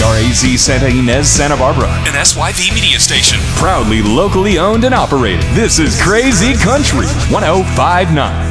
WKRAZ Santa Ynez, Santa Barbara. An SYV media station. Proudly locally owned and operated. This is Crazy Country 1059.